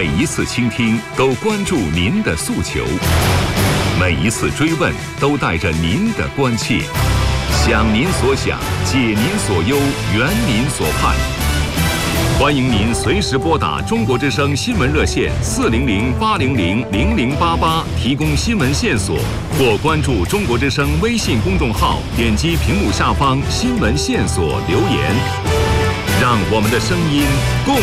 每一次倾听都关注您的诉求，每一次追问都带着您的关切。想您所想，解您所忧，圆您所盼。欢迎您随时拨打中国之声新闻热线400-800-0088提供新闻线索，或关注中国之声微信公众号，点击屏幕下方新闻线索留言，让我们的声音共